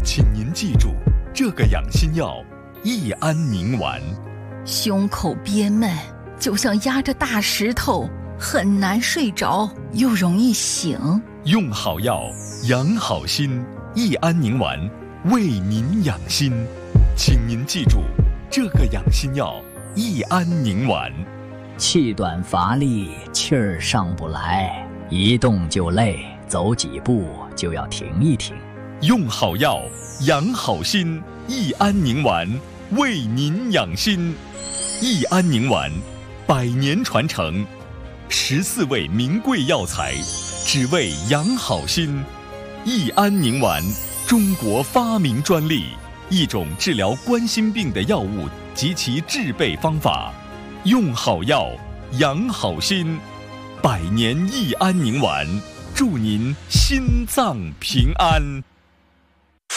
请您记住这个养心药益安宁丸。 胸口憋闷，就像压着大石头，很难睡着，又容易醒。 用好药，养好心，益安宁丸为您养心。请您记住这个养心药益安宁丸。 气短乏力，气儿上不来，一动就累，走几步就要停一停。 用好药，养好心，益安宁丸为您养心。益安宁丸100年传承，14味名贵药材，只为养好心。益安宁丸，中国发明专利，一种治疗冠心病的药物及其制备方法。用好药，养好心，100年益安宁丸，祝您心脏平安。